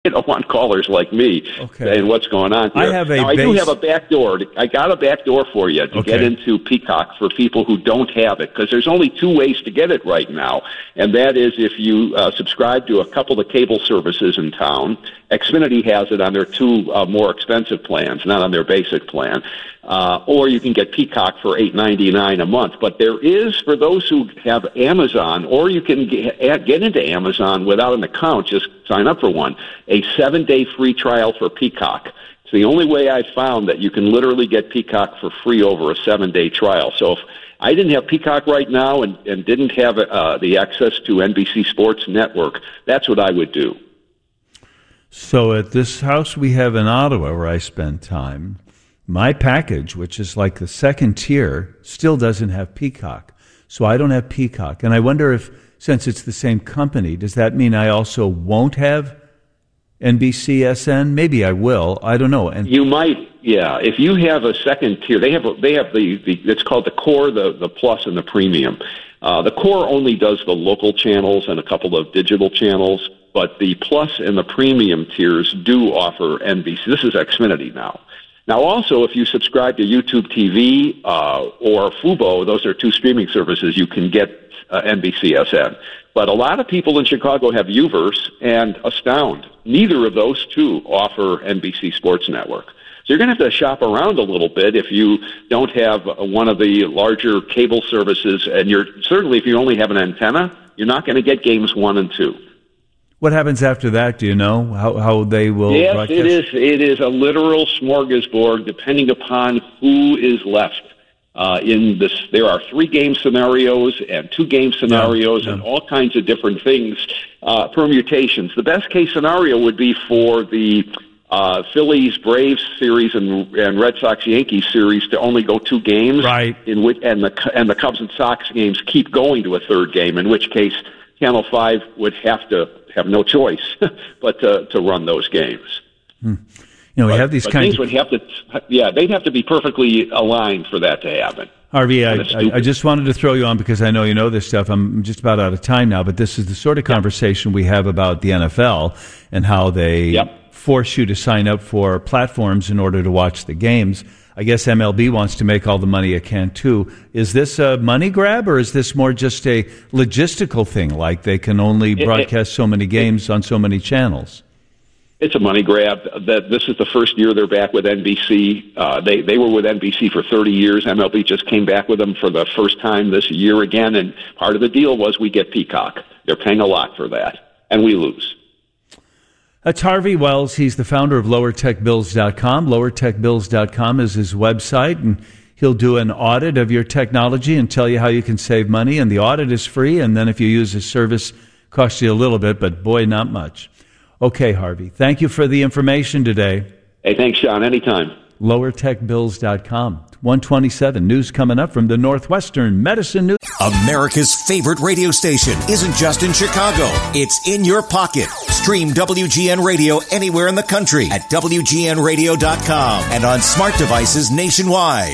don't want callers like me saying what's going on here. I do have a back door. I got a back door for you to get into Peacock for people who don't have it, because there's only two ways to get it right now, and that is if you subscribe to a couple of cable services in town. Xfinity has it on their two more expensive plans, not on their basic plan. Or you can get Peacock for $8.99 a month. But there is, for those who have Amazon, or you can get into Amazon without an account, just sign up for one, a 7-day free trial for Peacock. It's the only way I've found that you can literally get Peacock for free over a 7-day trial. So if I didn't have Peacock right now and didn't have the access to NBC Sports Network, that's what I would do. So at this house we have in Ottawa where I spend time, my package, which is like the second tier, still doesn't have Peacock. So I don't have Peacock. And I wonder if, since it's the same company, does that mean I also won't have NBCSN? Maybe I will. I don't know. And you might, yeah. If you have a second tier, they have the it's called the Core, the Plus, and the Premium. The Core only does the local channels and a couple of digital channels, but the Plus and the Premium tiers do offer NBC. This is Xfinity now. Now, also, if you subscribe to YouTube TV or Fubo, those are two streaming services, you can get NBCSN. But a lot of people in Chicago have Uverse and Astound. Neither of those two offer NBC Sports Network. So you're going to have to shop around a little bit if you don't have one of the larger cable services. And certainly, if you only have an antenna, you're not going to get games 1 and 2. What happens after that? Do you know how they will broadcast? Yes, it is a literal smorgasbord depending upon who is left in this. There are 3-game scenarios and 2-game scenarios and all kinds of different things, permutations. The best case scenario would be for the Phillies-Braves series and Red Sox-Yankees series to only go 2 games, right? And the Cubs and Sox games keep going to a third game, in which case Channel 5 would have no choice but to run those games. You know, we have these kinds of things they'd have to be perfectly aligned for that to happen. Harvey, I just wanted to throw you on because I know you know this stuff. I'm just about out of time now, but this is the sort of conversation we have about the NFL and how they force you to sign up for platforms in order to watch the games. I guess MLB wants to make all the money it can, too. Is this a money grab, or is this more just a logistical thing, like they can only broadcast so many games on so many channels? It's a money grab. This is the first year they're back with NBC. They were with NBC for 30 years. MLB just came back with them for the first time this year again, and part of the deal was we get Peacock. They're paying a lot for that, and we lose. That's Harvey Wells. He's the founder of LowerTechBills.com. LowerTechBills.com is his website, and he'll do an audit of your technology and tell you how you can save money. And the audit is free, and then if you use his service, costs you a little bit, but boy, not much. Okay, Harvey, thank you for the information today. Hey, thanks, Sean. Anytime. LowerTechBills.com. 127 news coming up from the Northwestern Medicine News. America's favorite radio station isn't just in Chicago. It's in your pocket. Stream WGN Radio anywhere in the country at WGNradio.com and on smart devices nationwide.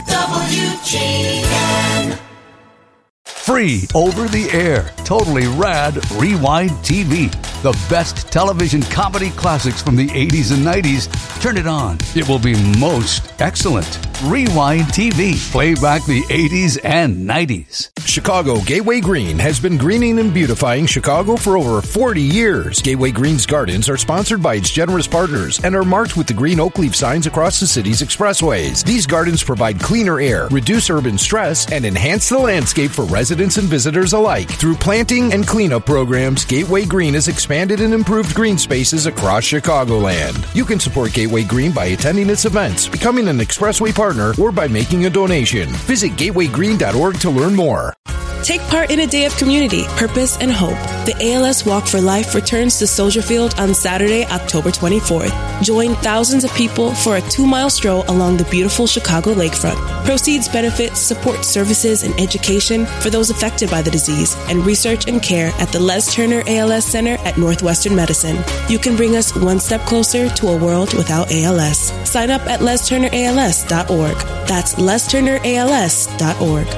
WGN. Free over the air, totally rad Rewind TV. The best television comedy classics from the 80s and 90s. Turn it on. It will be most excellent. Rewind TV. Play back the 80s and 90s. Chicago Gateway Green has been greening and beautifying Chicago for over 40 years. Gateway Green's gardens are sponsored by its generous partners and are marked with the green oak leaf signs across the city's expressways. These gardens provide cleaner air, reduce urban stress, and enhance the landscape for residents and visitors alike. Through planting and cleanup programs, Gateway Green has expanded and improved green spaces across Chicagoland. You can support Gateway Green by attending its events, becoming an expressway partner, or by making a donation. Visit gatewaygreen.org to learn more. Take part in a day of community, purpose, and hope. The ALS Walk for Life returns to Soldier Field on Saturday, October 24th. Join thousands of people for a 2-mile stroll along the beautiful Chicago lakefront. Proceeds benefit support services and education for those affected by the disease and research and care at the Les Turner ALS Center at Northwestern Medicine. You can bring us one step closer to a world without ALS. Sign up at lesturnерals.org. That's lesturnерals.org.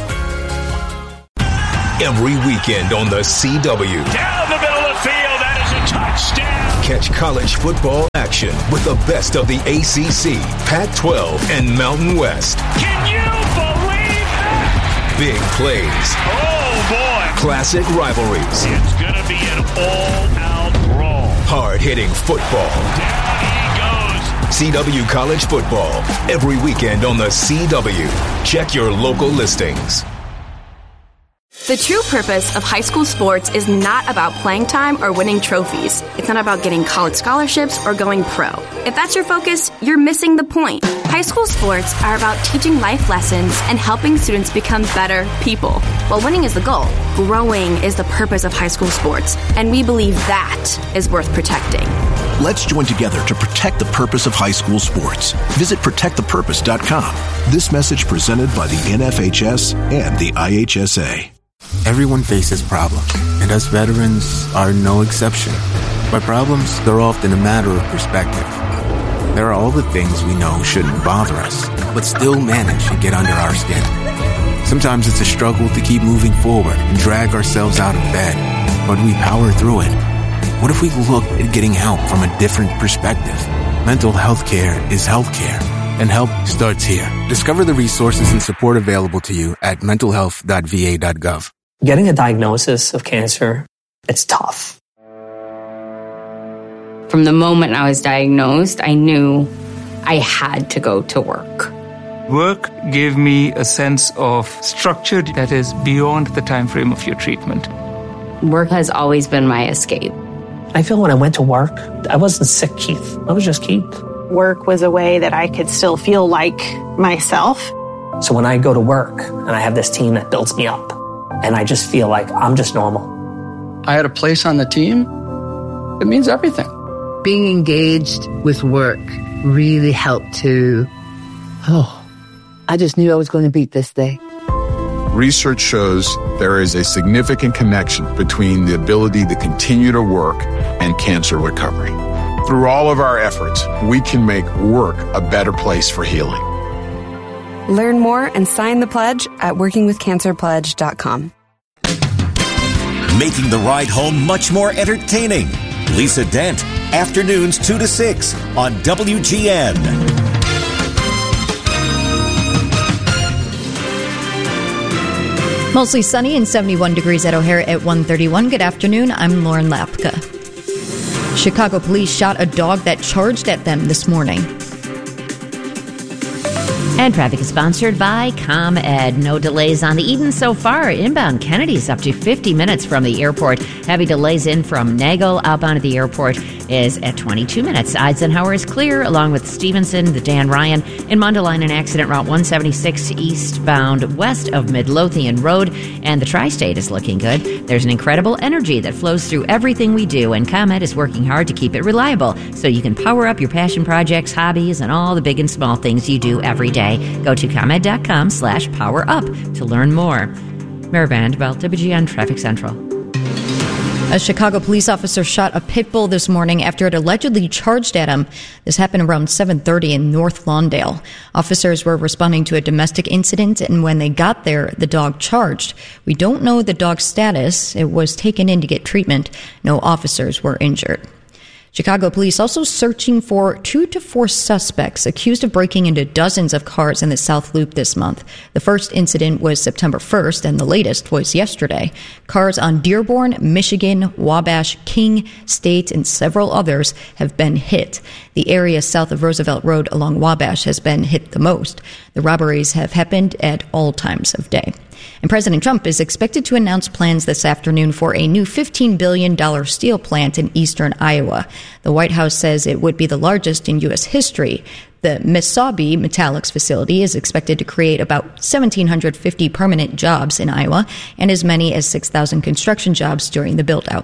Every weekend on the CW. Down the middle of the field, that is a touchdown. Catch college football action with the best of the ACC, Pac-12, and Mountain West. Can you believe that? Big plays. Oh, boy. Classic rivalries. It's going to be an all-out brawl. Hard-hitting football. Down he goes. CW College Football. Every weekend on the CW. Check your local listings. The true purpose of high school sports is not about playing time or winning trophies. It's not about getting college scholarships or going pro. If that's your focus, you're missing the point. High school sports are about teaching life lessons and helping students become better people. While winning is the goal, growing is the purpose of high school sports, and we believe that is worth protecting. Let's join together to protect the purpose of high school sports. Visit protectthepurpose.com. This message presented by the NFHS and the IHSA. Everyone faces problems, and us veterans are no exception. By problems, they're often a matter of perspective. There are all the things we know shouldn't bother us, but still manage to get under our skin. Sometimes it's a struggle to keep moving forward and drag ourselves out of bed, but we power through it. What if we look at getting help from a different perspective? Mental health care is health care, and help starts here. Discover the resources and support available to you at mentalhealth.va.gov. Getting a diagnosis of cancer, it's tough. From the moment I was diagnosed, I knew I had to go to work. Work gave me a sense of structure that is beyond the time frame of your treatment. Work has always been my escape. I feel when I went to work, I wasn't sick, Keith. I was just Keith. Work was a way that I could still feel like myself. So when I go to work and I have this team that builds me up, and I just feel like I'm just normal. I had a place on the team. It means everything. Being engaged with work really helped to, I just knew I was going to beat this day. Research shows there is a significant connection between the ability to continue to work and cancer recovery. Through all of our efforts, we can make work a better place for healing. Learn more and sign the pledge at workingwithcancerpledge.com. Making the ride home much more entertaining. Lisa Dent, afternoons 2 to 6 on WGN. Mostly sunny and 71 degrees at O'Hare at 1:31. Good afternoon. I'm Lauren Lapka. Chicago police shot a dog that charged at them this morning. And traffic is sponsored by ComEd. No delays on the Eden so far. Inbound Kennedy's up to 50 minutes from the airport. Heavy delays in from Nagel. Outbound at the airport is at 22 minutes. Eisenhower is clear, along with Stevenson, the Dan Ryan. In Mundelein, an accident, Route 176 eastbound west of Midlothian Road. And the Tri-State is looking good. There's an incredible energy that flows through everything we do, and ComEd is working hard to keep it reliable so you can power up your passion projects, hobbies, and all the big and small things you do every day. Go to ComEd.com/powerup to learn more. Mary Vanderbilt, WGN Traffic Central. A Chicago police officer shot a pit bull this morning after it allegedly charged at him. This happened around 7:30 in North Lawndale. Officers were responding to a domestic incident, and when they got there, the dog charged. We don't know the dog's status. It was taken in to get treatment. No officers were injured. Chicago police also searching for 2 to 4 suspects accused of breaking into dozens of cars in the South Loop this month. The first incident was September 1st, and the latest was yesterday. Cars on Dearborn, Michigan, Wabash, King, State, and several others have been hit. The area south of Roosevelt Road along Wabash has been hit the most. The robberies have happened at all times of day. And President Trump is expected to announce plans this afternoon for a new $15 billion steel plant in eastern Iowa. The White House says it would be the largest in U.S. history. The Mesabi Metallics facility is expected to create about 1,750 permanent jobs in Iowa and as many as 6,000 construction jobs during the build-out.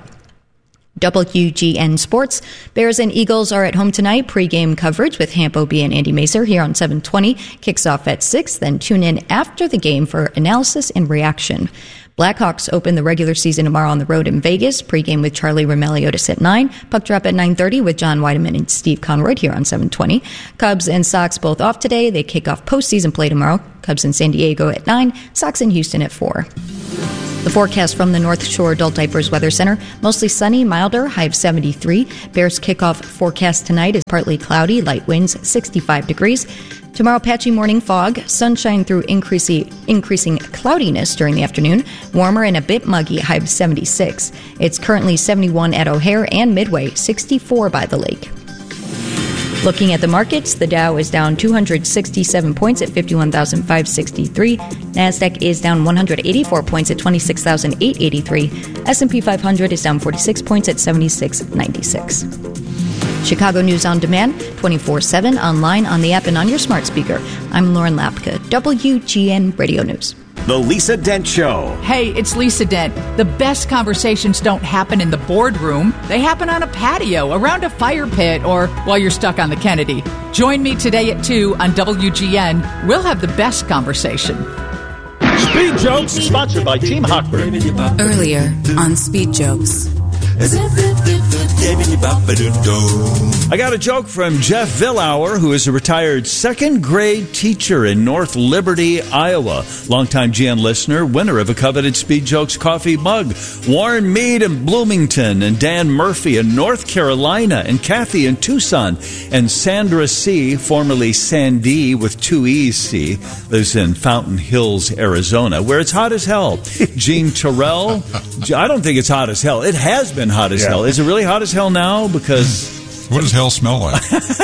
WGN Sports. Bears and Eagles are at home tonight. Pre-game coverage with Hamp O.B. and Andy Mazer here on 720. Kicks off at 6. Then tune in after the game for analysis and reaction. Blackhawks open the regular season tomorrow on the road in Vegas. Pre-game with Charlie Roumeliotis at 9. Puck drop at 9:30 with John Weideman and Steve Conroyd here on 720. Cubs and Sox both off today. They kick off postseason play tomorrow. Cubs in San Diego at 9. Sox in Houston at 4. The forecast from the North Shore Adult Diapers Weather Center, mostly sunny, milder, high of 73. Bears kickoff forecast tonight is partly cloudy, light winds, 65 degrees. Tomorrow, patchy morning fog, sunshine through increasing cloudiness during the afternoon, warmer and a bit muggy, high of 76. It's currently 71 at O'Hare and Midway, 64 by the lake. Looking at the markets, the Dow is down 267 points at 51,563. NASDAQ is down 184 points at 26,883. S&P 500 is down 46 points at 7696. Chicago News on Demand, 24/7, online, on the app, and on your smart speaker. I'm Lauren Lapka, WGN Radio News. The Lisa Dent Show. Hey, it's Lisa Dent. The best conversations don't happen in the boardroom. They happen on a patio, around a fire pit, or while you're stuck on the Kennedy. Join me today at 2 on WGN. We'll have the best conversation. Speed Jokes, sponsored by Team Hochberg. Earlier on Speed Jokes. I got a joke from Jeff Villauer, who is a retired second-grade teacher in North Liberty, Iowa. Longtime GN listener, winner of a coveted Speed Jokes coffee mug. Warren Mead in Bloomington, and Dan Murphy in North Carolina, and Kathy in Tucson, and Sandra C., formerly Sandy with 2 E's C., lives in Fountain Hills, Arizona, where it's hot as hell. Gene Terrell, I don't think it's hot as hell. It has been hot as hell. Is it really hot as hell now? Because what does hell smell like?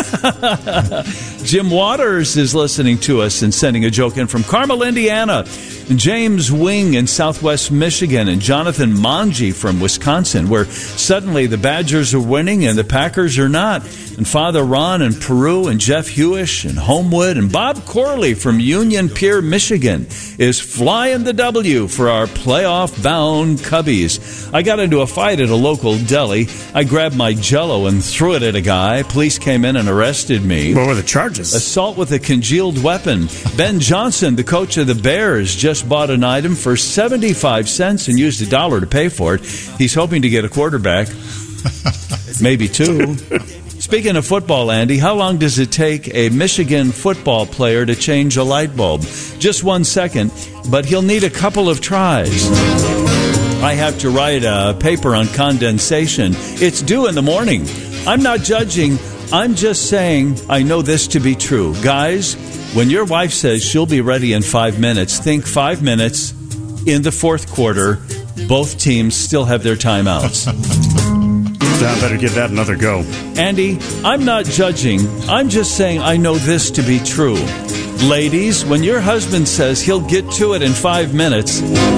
Jim Waters is listening to us and sending a joke in from Carmel, Indiana. James Wing in Southwest Michigan, and Jonathan Monge from Wisconsin, where suddenly the Badgers are winning and the Packers are not. And Father Ron in Peru, and Jeff Hewish in Homewood, and Bob Corley from Union Pier, Michigan, is flying the W for our playoff-bound Cubbies. I got into a fight at a local deli. I grabbed my Jell-O and threw it at a guy. Police came in and arrested me. What were the charges? Assault with a congealed weapon. Ben Johnson, the coach of the Bears, just bought an item for 75 cents and used $1 to pay for it. He's hoping to get a quarterback. Maybe 2. Speaking of football, Andy, how long does it take a Michigan football player to change a light bulb? Just 1 second, but he'll need a couple of tries. I have to write a paper on condensation. It's due in the morning. I'm not judging. I'm just saying I know this to be true. Guys, when your wife says she'll be ready in 5 minutes, think 5 minutes in the fourth quarter. Both teams still have their timeouts. I better give that another go. Andy, I'm not judging. I'm just saying I know this to be true. Ladies, when your husband says he'll get to it in 5 minutes,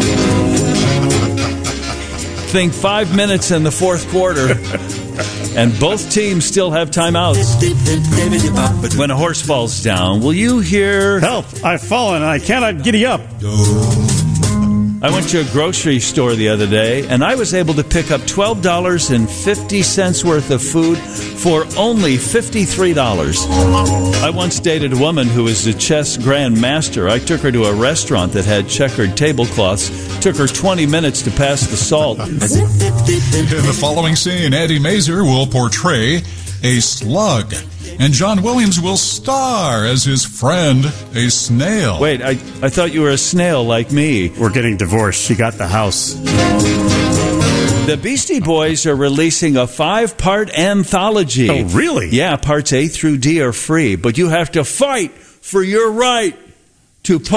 think 5 minutes in the fourth quarter, and both teams still have timeouts. When a horse falls down, will you hear, "Help, I've fallen and I cannot giddy up"? I went to a grocery store the other day, and I was able to pick up $12.50 worth of food for only $53. I once dated a woman who was a chess grandmaster. I took her to a restaurant that had checkered tablecloths. Took her 20 minutes to pass the salt. In the following scene, Andy Mazer will portray a slug, and John Williams will star as his friend, a snail. Wait, I thought you were a snail like me. We're getting divorced. She got the house. The Beastie Boys are releasing a 5-part anthology. Oh, really? Yeah, parts A through D are free, but you have to fight for your right to